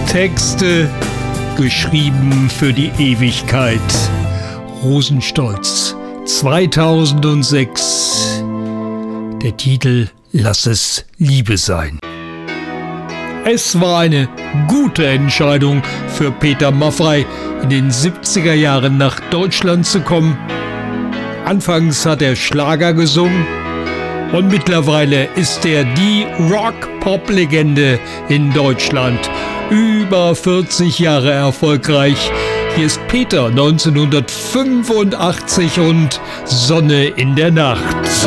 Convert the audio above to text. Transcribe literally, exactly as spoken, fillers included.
Texte geschrieben für die Ewigkeit. Rosenstolz, zweitausendsechs. Der Titel Lass es Liebe sein. Es war eine gute Entscheidung für Peter Maffay, in den siebziger Jahren nach Deutschland zu kommen. Anfangs hat er Schlager gesungen und mittlerweile ist er die Rock-Pop-Legende in Deutschland. Über vierzig Jahre erfolgreich. Hier ist Peter neunzehnhundertfünfundachtzig und Sonne in der Nacht.